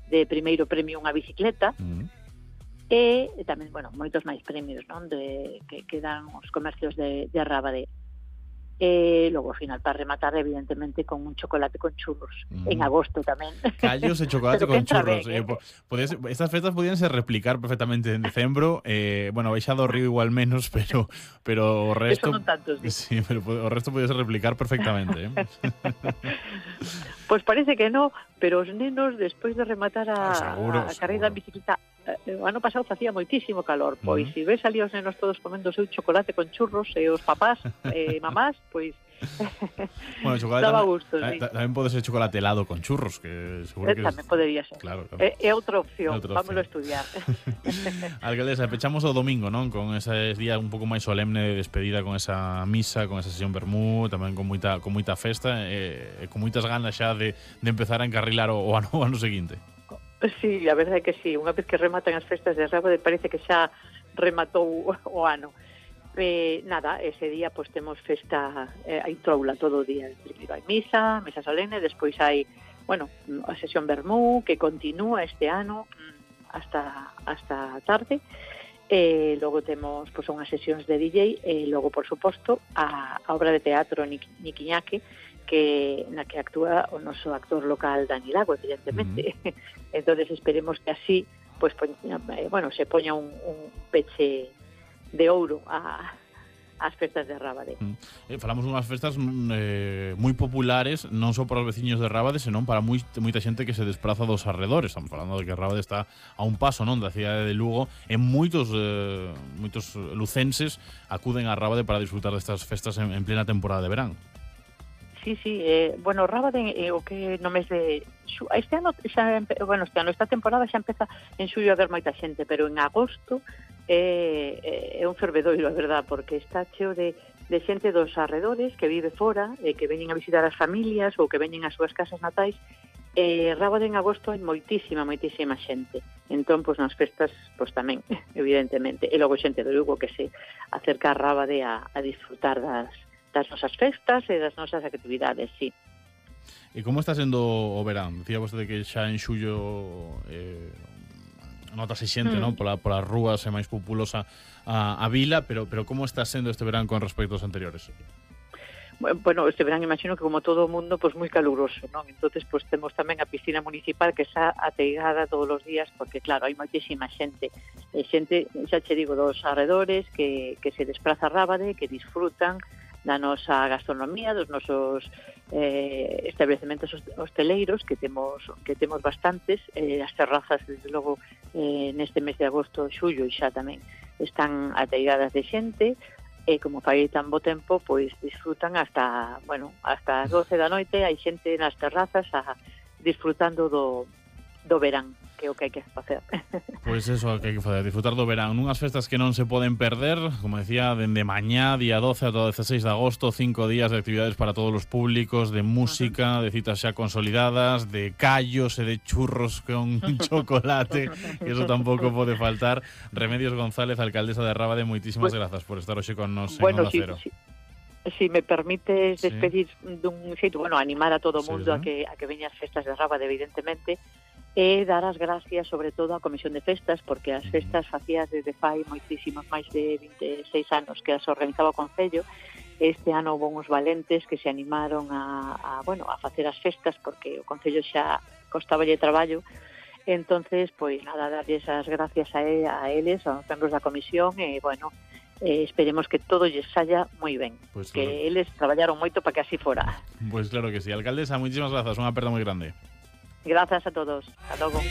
primeiro premio unha bicicleta, e tamén, bueno, moitos máis premios, non, que dan os comercios de Rábade. E logo, ao final, para rematar, evidentemente, con un chocolate con churros. En agosto tamén. Callos e chocolate con churros. Estas festas podíanse replicar perfectamente en decembro. Bueno, Baixado ao Río igual menos, pero o resto... Eso non tantos, sí, pero o resto podíase replicar perfectamente. Pois parece que non, pero os nenos, despois de rematar a carreira en bicicleta, o ano pasado facía moitísimo calor, pois se ves ali os nenos todos comendo o seu chocolate con churros e os papás e mamás, pois bueno, chocolate daba gusto, sí. Tamén pode ser chocolate helado con churros, que seguro que tamén podería ser. Claro. É outra opción, vámoslo a estudiar. Alcaldesa, pechamos o domingo, non? Con ese día un pouco máis solemne de despedida, con esa misa, con esa sesión vermú, tamén con moita festa e con moitas ganas xa de empezar a encarrilar o ano seguinte. Sí, a verdade é que sí. Unha vez que rematan as festas de Rábade, parece que xa rematou o ano. Nada, ese día pues temos festa, hai troula todo o día. Primeiro hai misa solemne, despois hai, bueno, a sesión vermú que continúa este ano hasta tarde. Logo temos pues unhas sesións de DJ e logo, por suposto, a obra de teatro Niquiñaque, na que actúa o noso actor local Dani Lago, evidentemente. Entonces esperemos que así pues se poña un peche de ouro ás festas de Rábade. Falamos unhas festas moi populares, non só para os veciños de Rábade, senón para moita xente que se despraza dos arredores. Estamos falando de que Rábade está a un paso, non, da cidade de Lugo, e moitos lucenses acuden a Rábade para disfrutar destas festas en plena temporada de verán. Sí, bueno, Rábade o que no mes de este ano esta temporada xa empeza en xullo a haber moita xente, pero en agosto é un fervedoiro, a verdad, porque está cheo de xente dos arredores que vive fora, que veñen a visitar as familias ou que veñen ás súas casas natais. Rábade en agosto hai moitísima xente. Entón, pois nas festas, pois tamén, evidentemente. E logo xente de Lugo que se acerca a Rábade a disfrutar das nosas festas e das nosas actividades, sí. E como está sendo o verán? Dicía vostede que xa en xullo notase xente, non? Polas rúas é máis populosa a vila, pero como está sendo este verán con respecto aos anteriores? Bueno, este verán imagino que como todo o mundo, pues moi caluroso, non? Entonces, pues temos tamén a piscina municipal que está ateigada todos os días, porque claro, hai moitísima xente, xa che digo, dos arredores que se despraza a Rábade, que disfrutan da nosa gastronomía, dos nosos establecementos hosteleiros que temos bastantes, as terrazas desde logo neste mes de agosto, xullo e xa tamén están ateigadas de xente, e como fai tan bo tempo, pois disfrutan hasta as 12 da noite, hai xente nas terrazas disfrutando do verán, que é o que hai que facer. Pois eso que hai que facer, disfrutar do verán. Nunhas festas que non se poden perder, como decía, dende mañá, día 12 ata o 16 de agosto, 5 días de actividades para todos os públicos, de música, de citas xa consolidadas, de callos e de churros con chocolate, que eso tampouco pode faltar. Remedios González, alcaldesa de Rábade, moitísimas grazas por estar hoxe con nos en Onda Cero. Si me permites despedir dun xeito, animar a todo o mundo a que veña as festas de Rábade, evidentemente, e dar as gracias sobre todo á Comisión de Festas, porque as festas facías desde fai moitísimos, máis de 26 anos que as organizaba o Concello. Este ano houve uns valentes que se animaron a facer as festas, porque o Concello xa costaballe traballo. Entonces, pois nada, darlles as gracias a eles, aos membros da comisión, e esperemos que todo lles saia moi ben, pues que claro, eles traballaron moito para que así fora. Pois claro que sí. Alcaldesa, moitísimas grazas, unha aperta moi grande. Grazas a todos. Hasta logo.